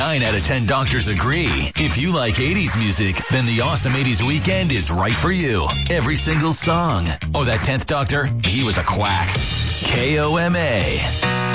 9 out of 10 doctors agree. If you like 80s music, then the Awesome 80s Weekend is right for you. Every single song. Oh, that 10th doctor? He was a quack. KOMA.